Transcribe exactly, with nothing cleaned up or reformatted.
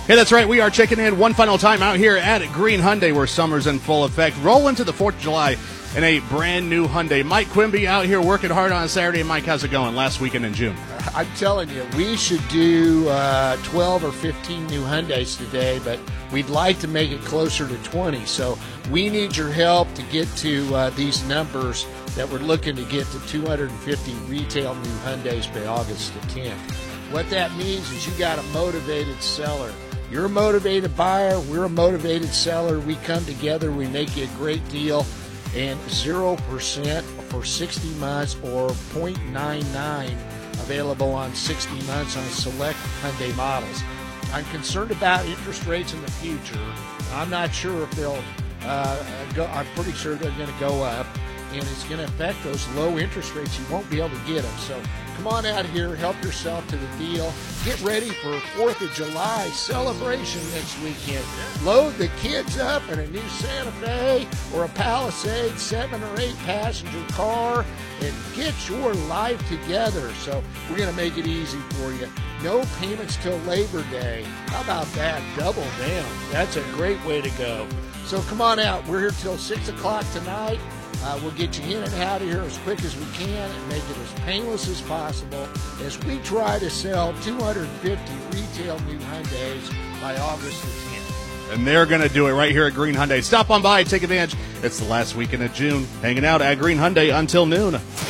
Hey, that's right. We are checking in one final time out here at Green Hyundai, where summer's in full effect. Roll into the fourth of July in a brand new Hyundai. Mike Quimby out here working hard on a Saturday. Mike, how's it going? Last weekend in June. I'm telling you, we should do uh, twelve or fifteen new Hyundais today, but we'd like to make it closer to twenty. So we need your help to get to uh, these numbers that we're looking to get to two hundred fifty retail new Hyundais by August the tenth. What that means is you got a motivated seller. You're a motivated buyer, we're a motivated seller. We come together, we make you a great deal, and zero percent for sixty months or zero point nine nine available on sixty months on select Hyundai models. I'm concerned about interest rates in the future. I'm not sure if they'll uh, go, I'm pretty sure they're going to go up, and it's going to affect those low interest rates. You won't be able to get them. So come on out here, help yourself to the deal. Get ready for fourth of July celebration next weekend. Load the kids up in a new Santa Fe or a Palisade seven or eight passenger car and get your life together. So we're going to make it easy for you. No payments till Labor Day. How about that? Double down. That's a great way to go. So come on out. We're here till six o'clock tonight. Uh, we'll get you in and out of here as quick as we can and make it as painless as possible as we try to sell two hundred fifty retail new Hyundais by August the tenth. And they're going to do it right here at Green Hyundai. Stop on by, take advantage. It's the last weekend of June. Hanging out at Green Hyundai until noon.